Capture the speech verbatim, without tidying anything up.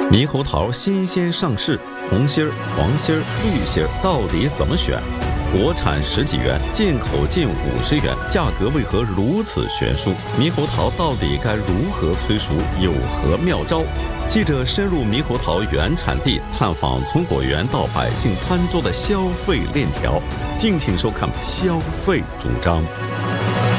猕猴桃新鲜上市，红心儿、黄心儿、绿心儿到底怎么选？国产十几元，进口近五十元，价格为何如此悬殊？猕猴桃到底该如何催熟？有何妙招？记者深入猕猴桃原产地，探访从果园到百姓餐桌的消费链条。敬请收看《消费主张》。